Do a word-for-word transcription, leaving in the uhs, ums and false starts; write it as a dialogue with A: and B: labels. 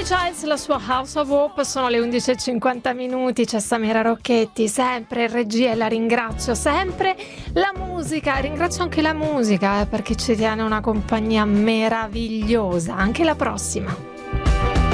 A: Giles, la sua House of Hope. Sono le undici e cinquanta minuti, c'è Samira Rocchetti sempre in regia e la ringrazio sempre. La musica, ringrazio anche la musica eh, perché ci tiene una compagnia meravigliosa. Anche la prossima.